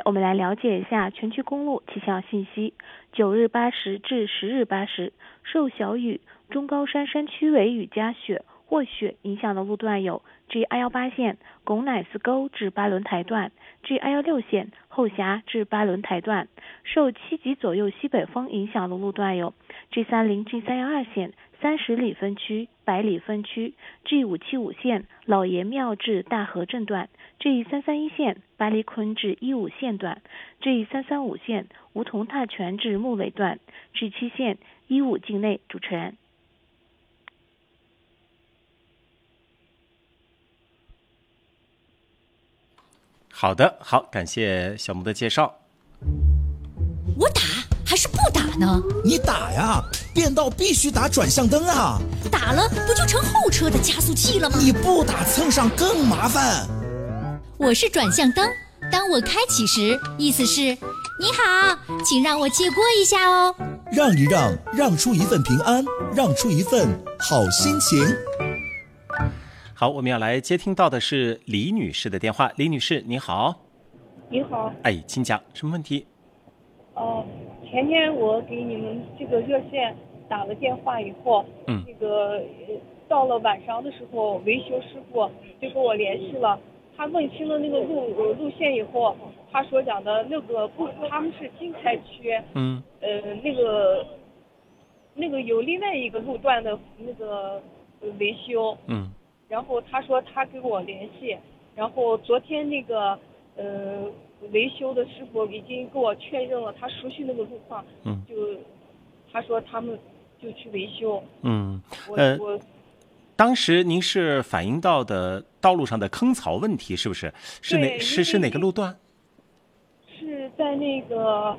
面我们来了解一下全区公路气象信息。9日8时至10日8时，受小雨、中高山山区为雨夹雪或雪影响的路段有 G218 线拱乃寺沟至八轮台段， G216 线后峡至八轮台段。受7级左右西北风影响的路段有 G30、G312 线30里分区、百里分区， G575 线老爷庙至大河镇段， G331 线八里坤至15线段， G335 线梧桐大泉至木尾段， G7 线15境内。主持人。 好的，好，感谢小木的介绍。 我打还是不打呢？ 你打呀，变道必须打转向灯啊！ 打了不就成后车的加速器了吗？ 你不打蹭上更麻烦。 我是转向灯，当我开启时，意思是你好，请让我借过一下哦。 让一让，让出一份平安，让出一份好心情。 好，我们要来接听到的是李女士的电话。李女士，你好。 你好。 哎，请讲，什么问题？ 前天我给你们这个热线打了电话以后，那个到了晚上的时候，维修师傅就跟我联系了，他问清了那个路线以后，他所讲的那个他们是经开区，那个有另外一个路段的那个维修，然后他说他跟我联系，然后昨天那个维修的师傅已经跟我确认了，他熟悉那个路况，他说他们就去维修。我当时您是反映到的道路上的坑槽问题，是不是？是哪个路段？ 是在那个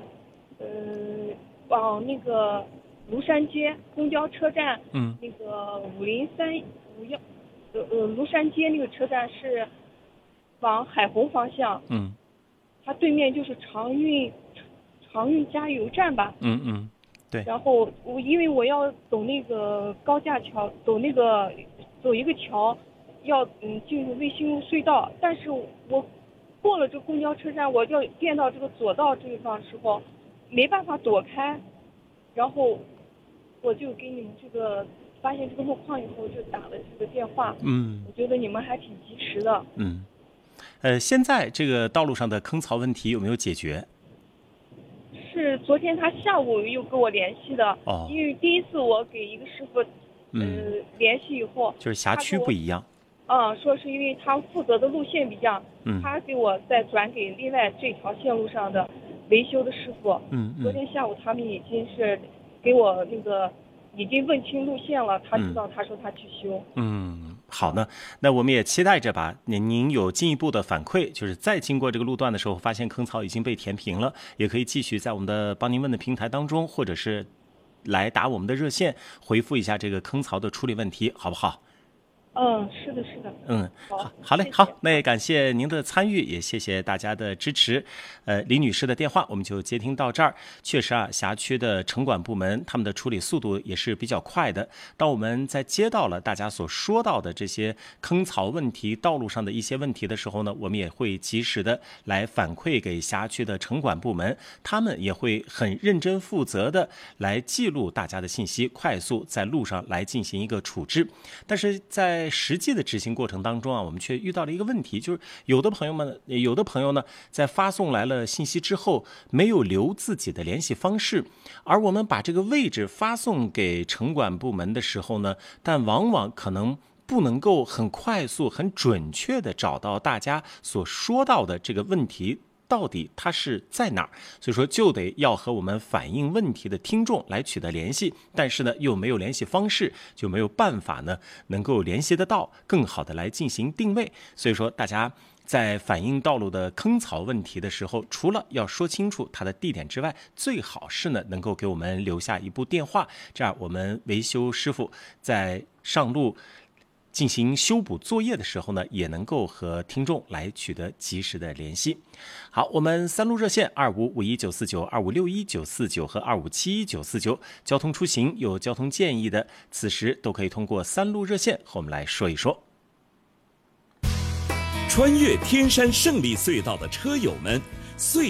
往那个庐山街公交车站，那个50351庐山街那个车站是往海虹方向，它对面就是长运加油站吧， 对。 然后因为我要走那个高架桥，走一个桥，要进入卫星路隧道，但是我过了这个公交车站，我要变到这个左道这个地方的时候，没办法躲开，然后我就给你们这个发现这个路况以后就打了这个电话，我觉得你们还挺及时的。 现在这个道路上的坑槽问题有没有解决？ 是昨天他下午又跟我联系的，因为第一次我给一个师傅联系以后， 就是辖区不一样， 说是因为他负责的路线不一样，他给我再转给另外这条线路上的维修的师傅，昨天下午他们已经是给我那个已经问清路线了，他知道，他说他去修。 好呢，那我们也期待着吧。您有进一步的反馈，就是再经过这个路段的时候，发现坑槽已经被填平了，也可以继续在我们的帮您问的平台当中，或者是来打我们的热线，回复一下这个坑槽的处理问题，好不好？ 是的，是的。 好嘞，好，那也感谢您的参与，也谢谢大家的支持。李女士的电话我们就接听到这儿。确实啊，辖区的城管部门他们的处理速度也是比较快的。当我们在接到了大家所说到的这些坑槽问题、道路上的一些问题的时候呢，我们也会及时的来反馈给辖区的城管部门，他们也会很认真负责的来记录大家的信息，快速在路上来进行一个处置。但是在实际的执行过程当中啊，我们却遇到了一个问题，就是有的朋友呢，在发送来了信息之后，没有留自己的联系方式，而我们把这个位置发送给城管部门的时候呢，但往往可能不能够很快速、很准确的找到大家所说到的这个问题到底它是在哪儿，所以说就得要和我们反映问题的听众来取得联系，但是呢又没有联系方式，就没有办法呢能够联系得到，更好的来进行定位。所以说大家在反映道路的坑槽问题的时候，除了要说清楚它的地点之外，最好是呢能够给我们留下一部电话，这样我们维修师傅在上路进行修补作业的时候呢，也能够和听众来取得及时的联系。好，我们3路热线2551-949、2561-949和2571-949，交通出行有交通建议的，此时都可以通过3路热线和我们来说一说。 穿越天山胜利隧道的车友们，